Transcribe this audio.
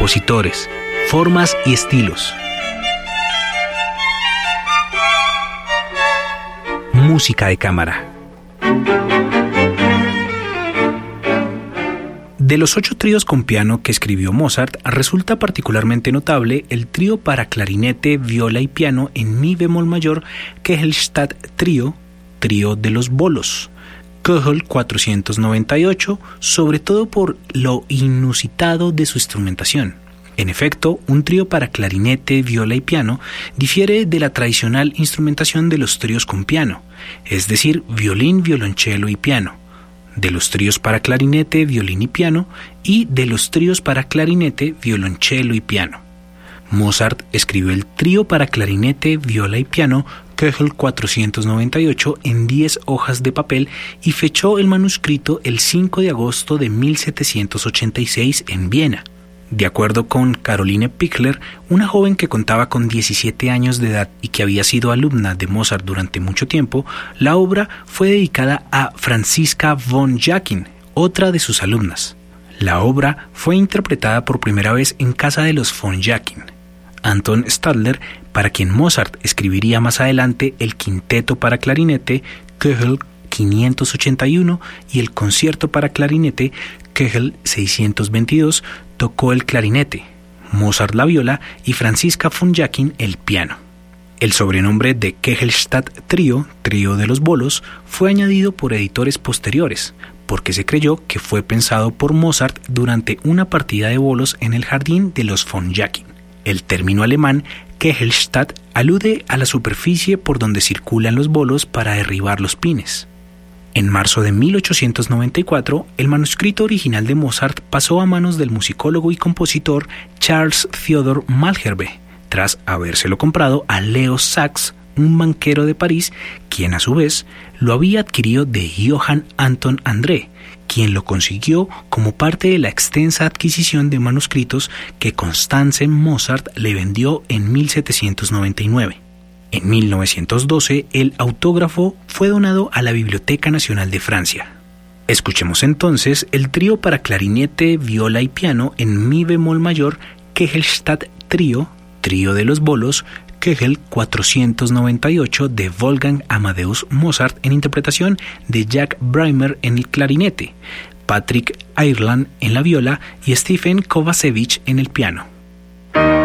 compositores, formas y estilos. Música de cámara. De los 8 tríos con piano que escribió Mozart, resulta particularmente notable el trío para clarinete, viola y piano en mi bemol mayor, Kehlstatt Trío, trío de los bolos, Köchel 498, sobre todo por lo inusitado de su instrumentación. En efecto, un trío para clarinete, viola y piano difiere de la tradicional instrumentación de los tríos con piano, es decir, violín, violonchelo y piano, de los tríos para clarinete, violín y piano, y de los tríos para clarinete, violonchelo y piano. Mozart escribió el trío para clarinete, viola y piano, Köchel 498, en 10 hojas de papel y fechó el manuscrito el 5 de agosto de 1786 en Viena. De acuerdo con Caroline Pichler, una joven que contaba con 17 años de edad y que había sido alumna de Mozart durante mucho tiempo, la obra fue dedicada a Franziska von Jacquin, otra de sus alumnas. La obra fue interpretada por primera vez en casa de los von Jacquin. Anton Stadler, para quien Mozart escribiría más adelante el quinteto para clarinete, Köchel 581, y el concierto para clarinete, Köchel 622, tocó el clarinete, Mozart la viola y Franziska von Jacquin el piano. El sobrenombre de Kehlstatt Trío, trío de los bolos, fue añadido por editores posteriores, porque se creyó que fue pensado por Mozart durante una partida de bolos en el jardín de los von Jacquin. El término alemán Kehlstatt alude a la superficie por donde circulan los bolos para derribar los pines. En marzo de 1894, el manuscrito original de Mozart pasó a manos del musicólogo y compositor Charles Theodor Malherbe, tras habérselo comprado a Leo Sachs, un banquero de París, quien a su vez lo había adquirido de Johann Anton André, quien lo consiguió como parte de la extensa adquisición de manuscritos que Constanze Mozart le vendió en 1799. En 1912, el autógrafo fue donado a la Biblioteca Nacional de Francia. Escuchemos entonces el trío para clarinete, viola y piano en mi bemol mayor, Kehlstatt Trío, trío de los bolos, Köchel 498 de Wolfgang Amadeus Mozart en interpretación de Jack Breimer en el clarinete, Patrick Ireland en la viola y Stephen Kovacevic en el piano.